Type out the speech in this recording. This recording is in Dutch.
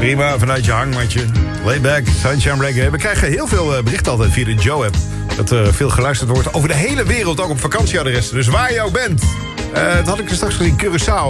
Prima, vanuit je hangmatje. Layback, Sunshine Reggae. We krijgen heel veel berichten altijd via de Joe-app. Dat er veel geluisterd wordt over de hele wereld, ook op vakantieadressen. Dus waar je ook bent. Dat had ik straks gezien, Curaçao.